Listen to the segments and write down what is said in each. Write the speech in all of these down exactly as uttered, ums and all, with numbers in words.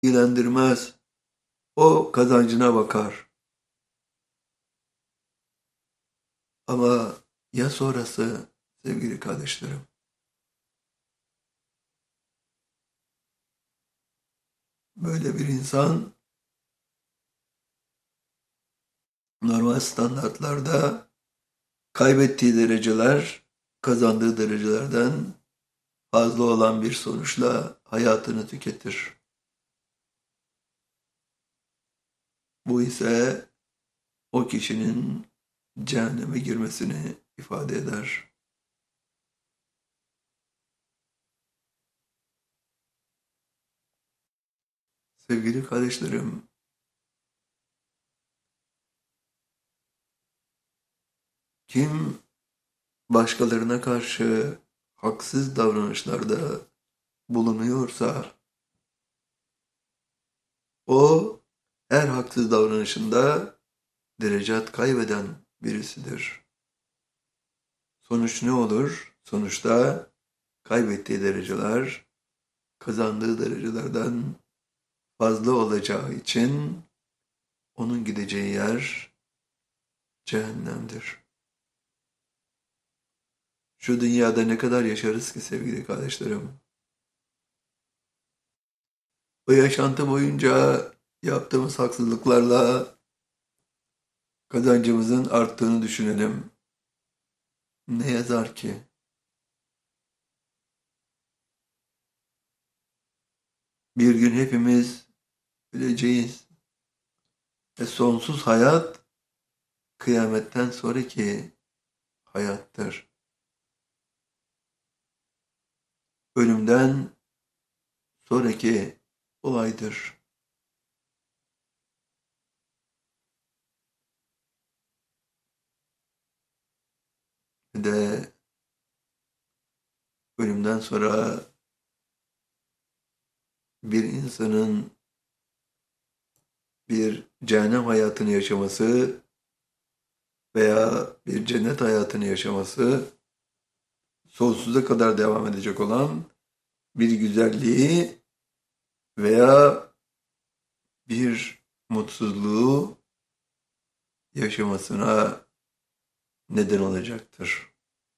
ilgilendirmez. O kazancına bakar. Ama ya sonrası sevgili kardeşlerim? Böyle bir insan normal standartlarda kaybettiği dereceler kazandığı derecelerden fazla olan bir sonuçla hayatını tüketir. Bu ise o kişinin cehenneme girmesini ifade eder. Sevgili kardeşlerim, kim başkalarına karşı haksız davranışlarda bulunuyorsa, o her haksız davranışında derecat kaybeden birisidir. Sonuç ne olur? Sonuçta kaybettiği dereceler kazandığı derecelerden fazla olacağı için onun gideceği yer cehennemdir. Şu dünyada ne kadar yaşarız ki sevgili kardeşlerim? Bu yaşantı boyunca yaptığımız haksızlıklarla kazancımızın arttığını düşünelim. Ne yazar ki? Bir gün hepimiz öleceğiz. Ve sonsuz hayat kıyametten sonraki hayattır. Ölümden sonraki olaydır. Ve de ölümden sonra bir insanın bir cehennem hayatını yaşaması veya bir cennet hayatını yaşaması sonsuza kadar devam edecek olan bir güzelliği veya bir mutsuzluğu yaşamasına neden olacaktır.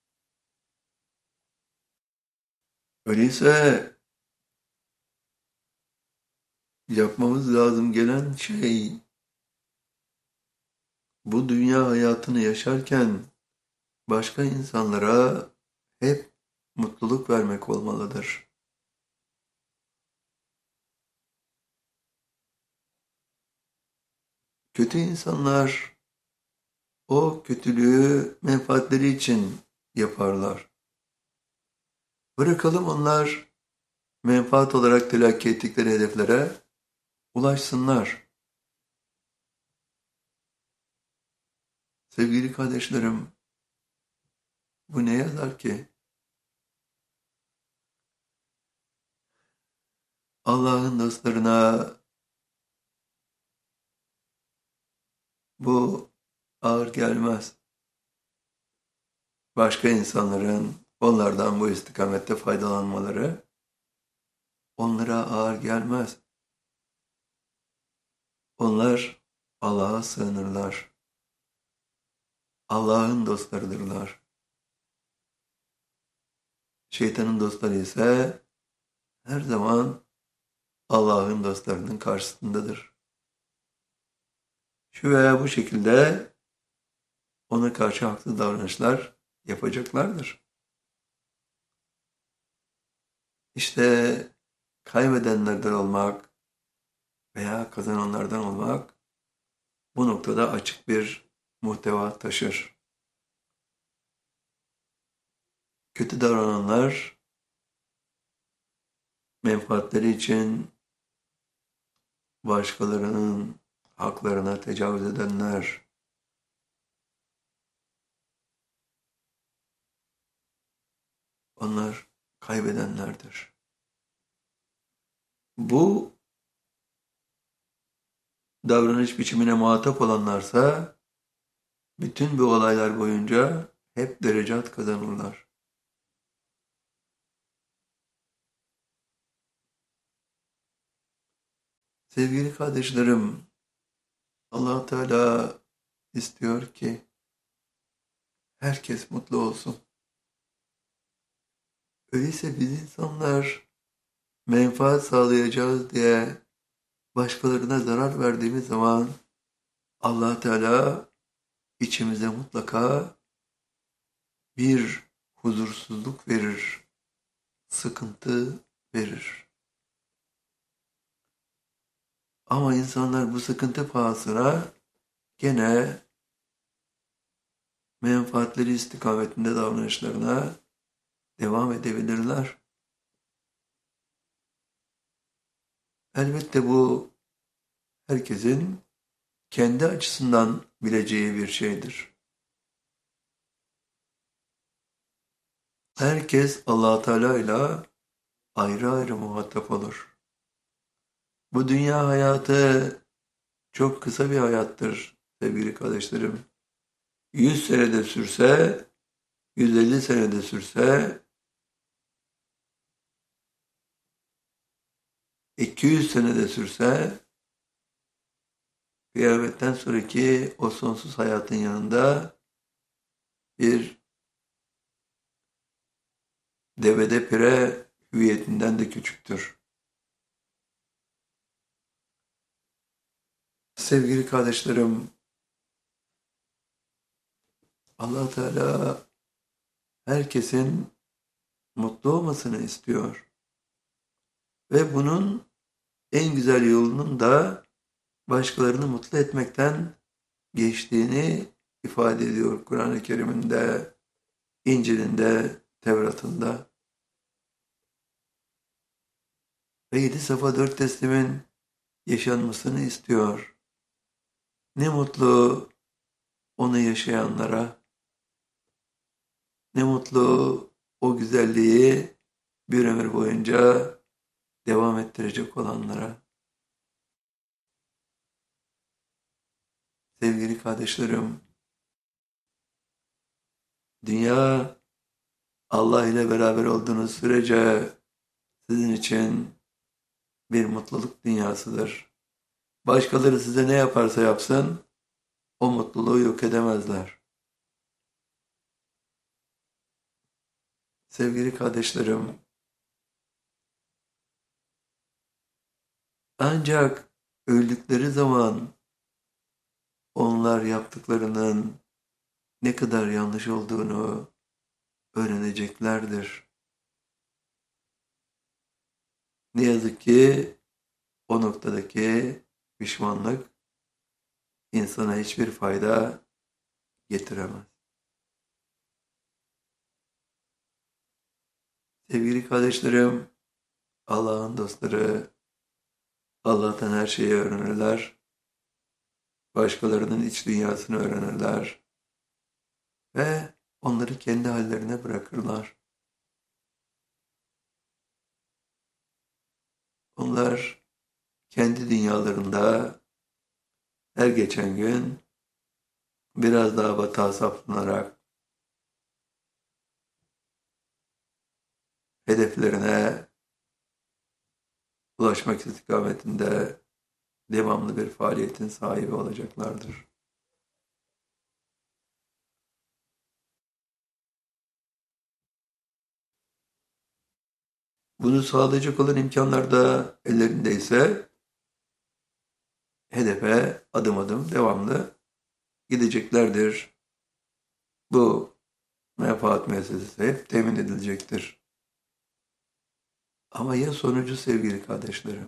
Öyleyse yapmamız lazım gelen şey bu dünya hayatını yaşarken başka insanlara hep mutluluk vermek olmalıdır. Kötü insanlar o kötülüğü menfaatleri için yaparlar. Bırakalım onlar menfaat olarak telakki ettikleri hedeflere ulaşsınlar. Sevgili kardeşlerim, bu ne yazar ki? Allah'ın dostlarına bu ağır gelmez. Başka insanların onlardan bu istikamette faydalanmaları onlara ağır gelmez. Onlar Allah'a sığınırlar. Allah'ın dostlarıdırlar. Şeytanın dostları ise her zaman Allah'ın dostlarının karşısındadır. Şu veya bu şekilde ona karşı haklı davranışlar yapacaklardır. İşte kaybedenlerden olmak veya kazananlardan olmak bu noktada açık bir muhteva taşır. Kötü davrananlar menfaatleri için başkalarının haklarına tecavüz edenler, onlar kaybedenlerdir. Bu davranış biçimine muhatap olanlarsa bütün bu olaylar boyunca hep derecat kazanırlar. Sevgili kardeşlerim, Allah Teala istiyor ki herkes mutlu olsun. Öyleyse biz insanlar menfaat sağlayacağız diye başkalarına zarar verdiğimiz zaman Allah Teala içimize mutlaka bir huzursuzluk verir, sıkıntı verir. Ama insanlar bu sıkıntı pahasına gene menfaatleri istikametinde davranışlarına devam edebilirler. Elbette bu herkesin kendi açısından bileceği bir şeydir. Herkes Allah Teala ile ayrı ayrı muhatap olur. Bu dünya hayatı çok kısa bir hayattır sevgili kardeşlerim. Yüz senede sürse, yüz elli senede sürse, iki yüz senede sürse, kıyametten sonraki o sonsuz hayatın yanında bir devede pire hüviyetinden de küçüktür. Sevgili kardeşlerim, Allah Teala herkesin mutlu olmasını istiyor. Ve bunun en güzel yolunun da başkalarını mutlu etmekten geçtiğini ifade ediyor Kur'an-ı Kerim'inde, İncil'inde, Tevrat'ında. Ve yedi Safa dört teslimin yaşanmasını istiyor. Ne mutlu onu yaşayanlara, ne mutlu o güzelliği bir ömür boyunca devam ettirecek olanlara. Sevgili kardeşlerim, dünya Allah ile beraber olduğunuz sürece sizin için bir mutluluk dünyasıdır. Başkaları size ne yaparsa yapsın, o mutluluğu yok edemezler. Sevgili kardeşlerim, ancak öldükleri zaman onlar yaptıklarının ne kadar yanlış olduğunu öğreneceklerdir. Ne yazık ki o noktadaki pişmanlık insana hiçbir fayda getiremez. Sevgili kardeşlerim, Allah'ın dostları Allah'tan her şeyi öğrenirler. Başkalarının iç dünyasını öğrenirler. Ve onları kendi hallerine bırakırlar. Onlar kendi dünyalarında her geçen gün biraz daha batağa saplanarak hedeflerine ulaşmak istikametinde devamlı bir faaliyetin sahibi olacaklardır. Bunu sağlayacak olan imkanlar da ellerindeyse hedefe adım adım devamlı gideceklerdir. Bu menfaat meselesi hep temin edilecektir. Ama ya sonucu sevgili kardeşlerim?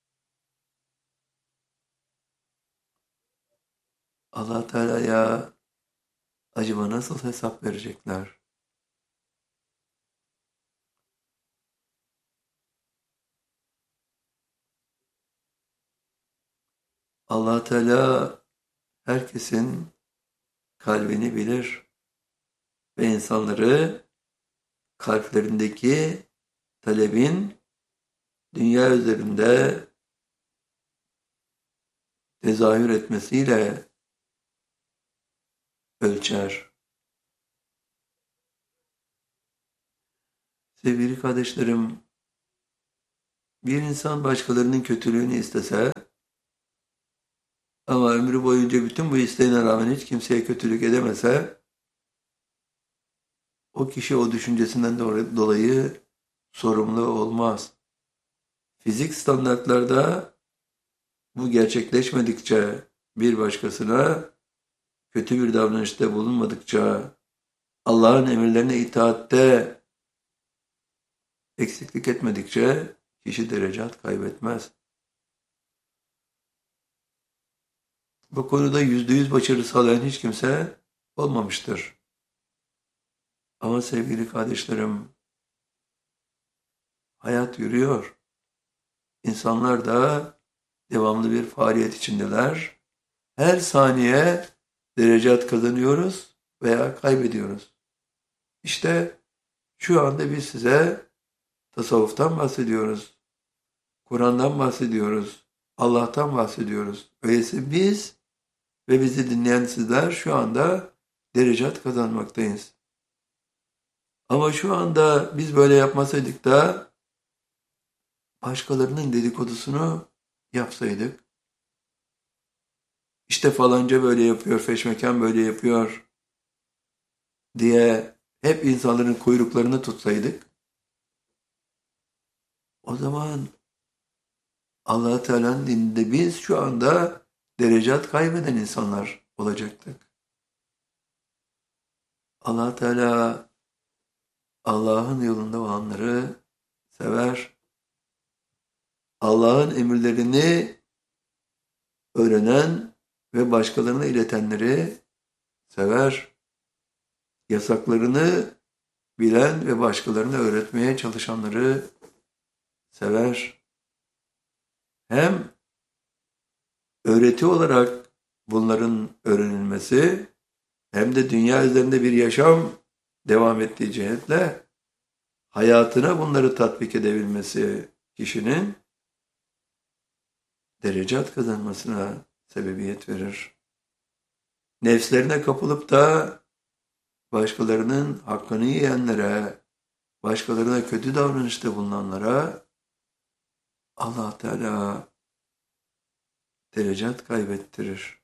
Allah Teala'ya acaba nasıl hesap verecekler? Allah Teala herkesin kalbini bilir ve insanları kalplerindeki talebin dünya üzerinde tezahür etmesiyle ölçer. Sevgili kardeşlerim, bir insan başkalarının kötülüğünü istese Ama ömrü boyunca bütün bu isteğine rağmen hiç kimseye kötülük edemese, o kişi o düşüncesinden dolayı sorumlu olmaz. Fizik standartlarda bu gerçekleşmedikçe, bir başkasına kötü bir davranışta bulunmadıkça, Allah'ın emirlerine itaatte eksiklik etmedikçe kişi derecat kaybetmez. Bu konuda yüzde yüz başarı sağlayan hiç kimse olmamıştır. Ama sevgili kardeşlerim, hayat yürüyor. İnsanlar da devamlı bir faaliyet içindeler. Her saniye derecat kazanıyoruz veya kaybediyoruz. İşte şu anda biz size tasavvuftan bahsediyoruz. Kur'an'dan bahsediyoruz. Allah'tan bahsediyoruz. Öyleyse biz ve bizi dinleyen sizler şu anda derecat kazanmaktayız. Ama şu anda biz böyle yapmasaydık da başkalarının dedikodusunu yapsaydık, işte falanca böyle yapıyor, feşmekan böyle yapıyor diye hep insanların kuyruklarını tutsaydık, o zaman Allah-u Teala'nın dininde biz şu anda derecat kaybeden insanlar olacaktık. Allah Teala Allah'ın yolunda olanları sever. Allah'ın emirlerini öğrenen ve başkalarına iletenleri sever. Yasaklarını bilen ve başkalarına öğretmeye çalışanları sever. Hem öğreti olarak bunların öğrenilmesi hem de dünya üzerinde bir yaşam devam ettiği cihetle hayatına bunları tatbik edebilmesi kişinin derecat kazanmasına sebebiyet verir. Nefslerine kapılıp da başkalarının hakkını yiyenlere, başkalarına kötü davranışta bulunanlara Allah Teala derecat kaybettirir.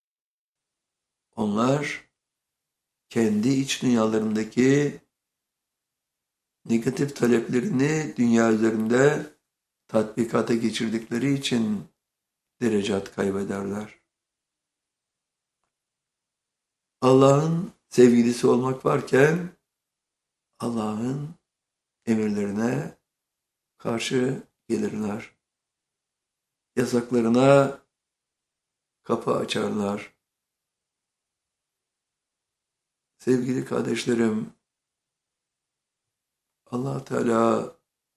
Onlar kendi iç dünyalarındaki negatif taleplerini dünya üzerinde tatbikata geçirdikleri için derecat kaybederler. Allah'ın sevgilisi olmak varken Allah'ın emirlerine karşı gelirler. Yasaklarına kapı açarlar. Sevgili kardeşlerim, Allah Teala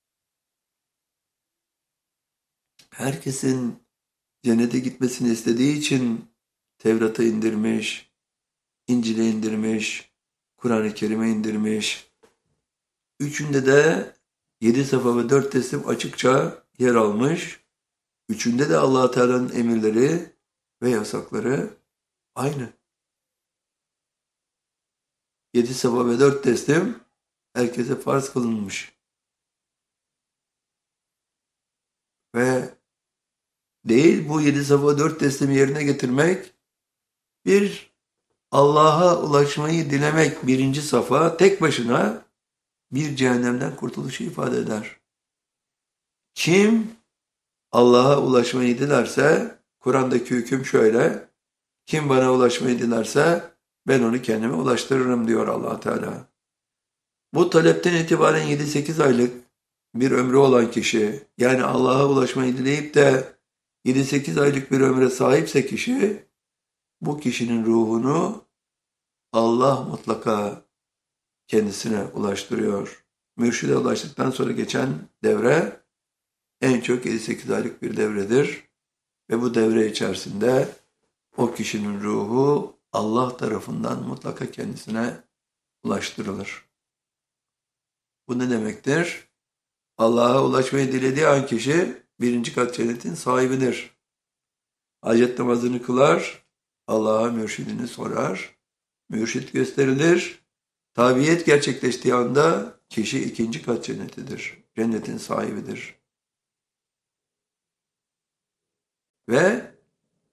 herkesin cennete gitmesini istediği için Tevrat'ı indirmiş, İncil'i indirmiş, Kur'an-ı Kerim'i indirmiş. Üçünde de yedi safa ve dört teslim açıkça yer almış. Üçünde de Allah Teala'nın emirleri ve yasakları aynı. Yedi safa ve dört teslim herkese farz kılınmış. Ve değil bu yedi safa dört teslimi yerine getirmek, bir Allah'a ulaşmayı dilemek birinci safa tek başına bir cehennemden kurtuluşu ifade eder. Kim Allah'a ulaşmayı dilerse, Kur'an'daki hüküm şöyle, kim bana ulaşmayı dilerse ben onu kendime ulaştırırım diyor Allah Teala. Bu talepten itibaren yedi sekiz aylık bir ömrü olan kişi, yani Allah'a ulaşmayı dileyip de yedi sekiz aylık bir ömre sahipse kişi, bu kişinin ruhunu Allah mutlaka kendisine ulaştırıyor. Mürşide ulaştıktan sonra geçen devre en çok yedi sekiz aylık bir devredir. Ve bu devre içerisinde o kişinin ruhu Allah tarafından mutlaka kendisine ulaştırılır. Bu ne demektir? Allah'a ulaşmayı dilediği an kişi birinci kat cennetin sahibidir. Hacet namazını kılar, Allah'a mürşidini sorar, mürşit gösterilir. Tabiyet gerçekleştiği anda kişi ikinci kat cennetidir, cennetin sahibidir. Ve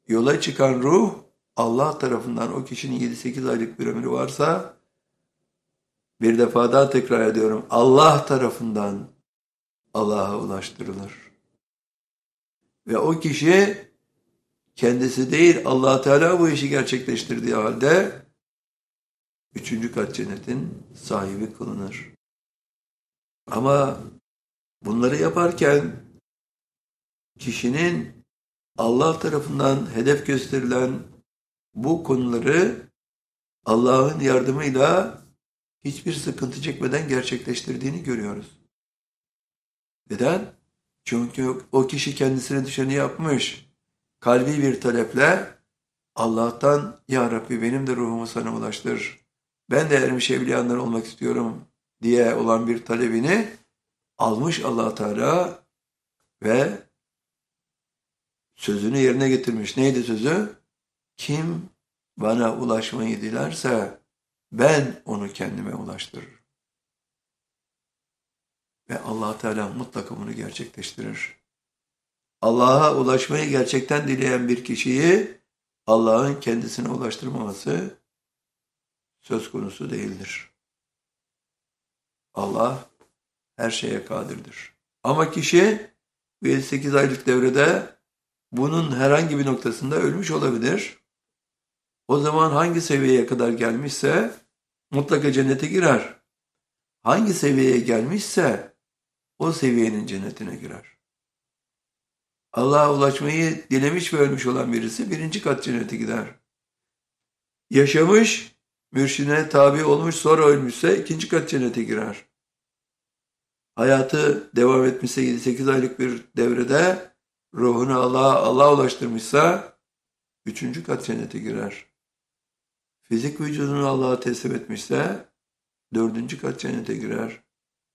Yola çıkan ruh Allah tarafından, o kişinin yedi sekiz aylık bir ömrü varsa, bir defa daha tekrar ediyorum, Allah tarafından Allah'a ulaştırılır. Ve o kişi kendisi değil, Allah Teala bu işi gerçekleştirdiği halde üçüncü kat cennetin sahibi kılınır. Ama bunları yaparken kişinin Allah tarafından hedef gösterilen bu konuları Allah'ın yardımıyla hiçbir sıkıntı çekmeden gerçekleştirdiğini görüyoruz. Neden? Çünkü o kişi kendisine düşeni yapmış. Kalbi bir taleple Allah'tan, Ya Rabbi benim de ruhumu sana ulaştır, ben de ermiş evliyanlar olmak istiyorum diye olan bir talebini almış Allah Teala ve sözünü yerine getirmiş. Neydi sözü? Kim bana ulaşmayı dilerse ben onu kendime ulaştırırım. Ve Allah Teala mutlaka bunu gerçekleştirir. Allah'a ulaşmayı gerçekten dileyen bir kişiyi Allah'ın kendisine ulaştırmaması söz konusu değildir. Allah her şeye kadirdir. Ama kişi yedi sekiz aylık devrede bunun herhangi bir noktasında ölmüş olabilir. O zaman hangi seviyeye kadar gelmişse mutlaka cennete girer. Hangi seviyeye gelmişse o seviyenin cennetine girer. Allah'a ulaşmayı dilemiş ve ölmüş olan birisi birinci kat cennete gider. Yaşamış, mürşidine tabi olmuş, sonra ölmüşse ikinci kat cennete girer. Hayatı devam etmişse yedi sekiz aylık bir devrede ruhunu Allah'a Allah ulaştırmışsa üçüncü kat cennete girer. Fizik vücudunu Allah'a teslim etmişse dördüncü kat cennete girer.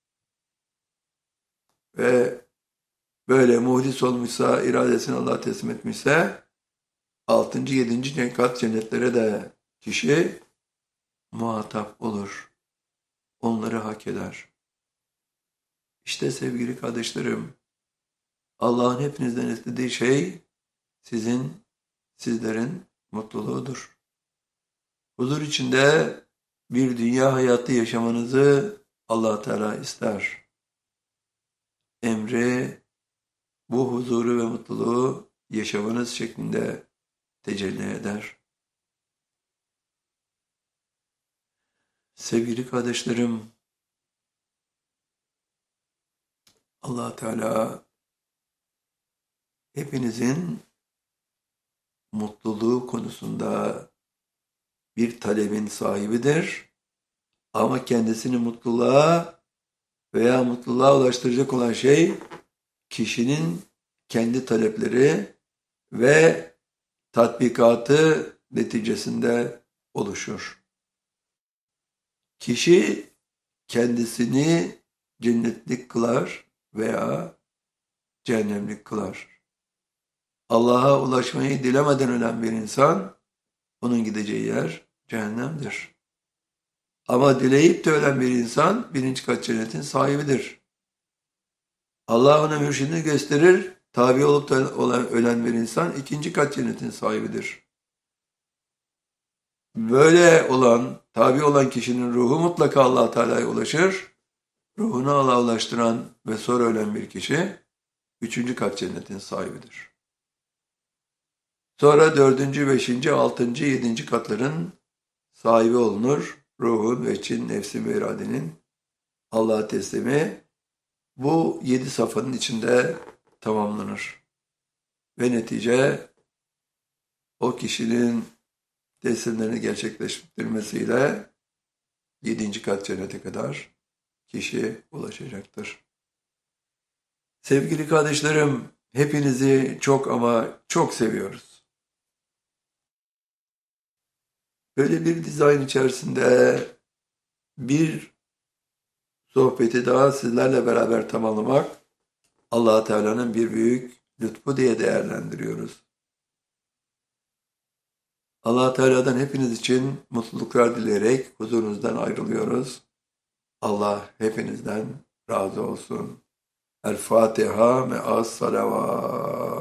Ve böyle muhlis olmuşsa, iradesini Allah'a teslim etmişse altıncı yedinci kat cennetlere de kişi muhatap olur. Onları hak eder. İşte sevgili kardeşlerim, Allah'ın hepinizden istediği şey sizin, sizlerin mutluluğudur. Huzur içinde bir dünya hayatı yaşamanızı Allah Teala ister. Emri bu huzuru ve mutluluğu yaşamanız şeklinde tecelli eder. Sevgili kardeşlerim, Allah Teala hepinizin mutluluğu konusunda bir talebin sahibidir. Ama kendisini mutluluğa veya mutluluğa ulaştıracak olan şey kişinin kendi talepleri ve tatbikatı neticesinde oluşur. Kişi kendisini cennetlik kılar veya cehennemlik kılar. Allah'a ulaşmayı dilemeden ölen bir insan, onun gideceği yer cehennemdir. Ama dileyip de ölen bir insan birinci kat cennetin sahibidir. Allah ona mürşidini gösterir, tabi olup da olan, ölen bir insan ikinci kat cennetin sahibidir. Böyle olan, tabi olan kişinin ruhu mutlaka Allah Teala'ya ulaşır. Ruhunu Allah'a ulaştıran ve sonra ölen bir kişi üçüncü kat cennetin sahibidir. Sonra dördüncü, beşinci, altıncı, yedinci katların sahibi olunur. Ruhun ve için, nefsin ve iradenin Allah'a teslimi bu yedi safhanın içinde tamamlanır. Ve netice o kişinin teslimlerini gerçekleştirmesiyle yedinci kat cennete kadar kişi ulaşacaktır. Sevgili kardeşlerim, hepinizi çok ama çok seviyoruz. Böyle bir dizayn içerisinde bir sohbeti daha sizlerle beraber tamamlamak Allah Teala'nın bir büyük lütfu diye değerlendiriyoruz. Allah Teala'dan hepiniz için mutluluklar dileyerek huzurunuzdan ayrılıyoruz. Allah hepinizden razı olsun. El Fatiha me'as salavat.